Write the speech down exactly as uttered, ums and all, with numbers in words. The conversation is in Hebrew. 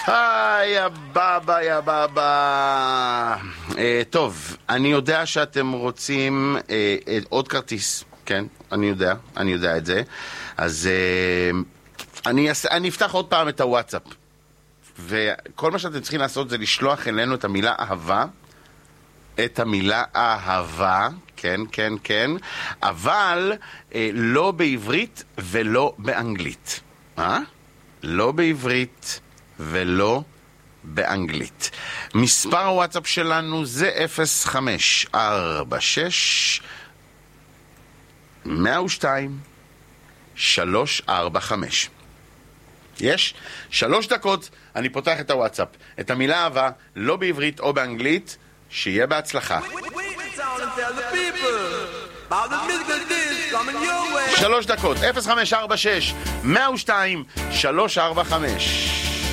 היי, יא בבא, יא בבא. אה, טוב, אני יודע שאתם רוצים אה, אה, עוד כרטיס, כן? אני יודע, אני יודע את זה. אז אה, אני, אני אפתח עוד פעם את הוואטסאפ. וכל מה שאתם צריכים לעשות זה לשלוח אלינו את המילה אהבה. את המילה אהבה, כן, כן, כן. אבל אה, לא בעברית ולא באנגלית. אה? לא בעברית ולא באנגלית. מספר הוואטסאפ שלנו זה אפס חמש ארבע שש מאה ושתיים שלוש ארבע חמש. יש שלוש דקות, אני פותח את הוואטסאפ. את המילה אהבה, לא בעברית או באנגלית, שיהיה בהצלחה. שלוש דקות, אפס חמש ארבע שש מאה ושתיים שלוש ארבע חמש.